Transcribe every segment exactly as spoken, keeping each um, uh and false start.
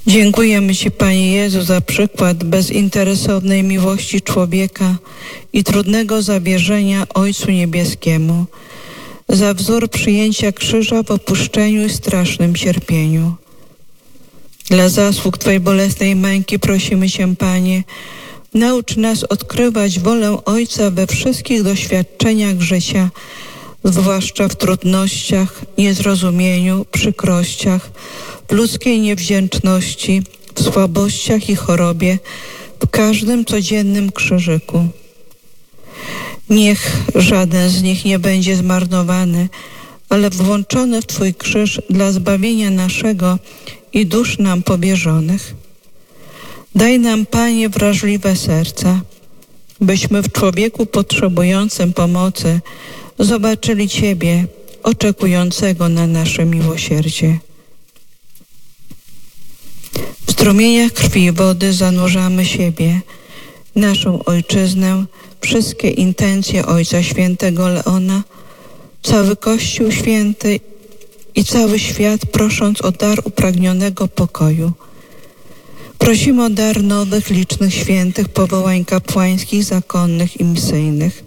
Dziękujemy Ci, Panie Jezu, za przykład bezinteresownej miłości człowieka i trudnego zawierzenia Ojcu Niebieskiemu, za wzór przyjęcia krzyża w opuszczeniu i strasznym cierpieniu. Dla zasług Twojej bolesnej męki prosimy Cię, Panie, naucz nas odkrywać wolę Ojca we wszystkich doświadczeniach życia, zwłaszcza w trudnościach, niezrozumieniu, przykrościach, w ludzkiej niewdzięczności, w słabościach i chorobie, w każdym codziennym krzyżyku. Niech żaden z nich nie będzie zmarnowany, ale włączony w Twój krzyż dla zbawienia naszego i dusz nam powierzonych. Daj nam, Panie, wrażliwe serca, byśmy w człowieku potrzebującym pomocy zobaczyli Ciebie, oczekującego na nasze miłosierdzie. W strumieniach krwi i wody zanurzamy siebie, naszą ojczyznę, wszystkie intencje Ojca Świętego Leona, cały Kościół Święty i cały świat, prosząc o dar upragnionego pokoju. Prosimy o dar nowych, licznych świętych powołań kapłańskich, zakonnych i misyjnych.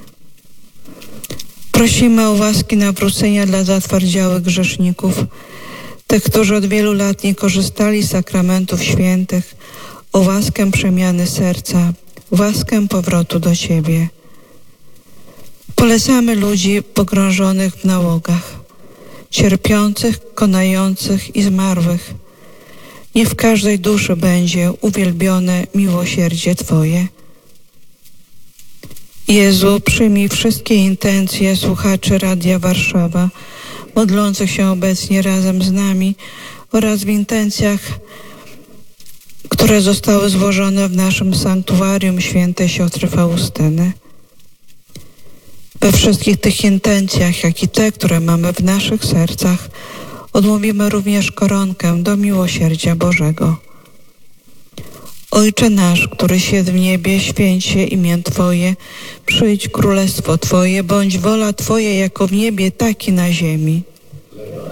Prosimy o łaski nawrócenia dla zatwardziałych grzeszników, tych, którzy od wielu lat nie korzystali z sakramentów świętych, o łaskę przemiany serca, łaskę powrotu do Ciebie. Polecamy ludzi pogrążonych w nałogach, cierpiących, konających i zmarłych. Niech w każdej duszy będzie uwielbione miłosierdzie Twoje. Jezu, przyjmij wszystkie intencje słuchaczy Radia Warszawa, modlących się obecnie razem z nami, oraz w intencjach, które zostały złożone w naszym sanktuarium świętej siostry Faustyny. We wszystkich tych intencjach, jak i te, które mamy w naszych sercach, odmówimy również koronkę do miłosierdzia Bożego. Ojcze nasz, któryś jest w niebie, święć się imię Twoje, przyjdź królestwo Twoje, bądź wola Twoja jako w niebie, tak i na ziemi.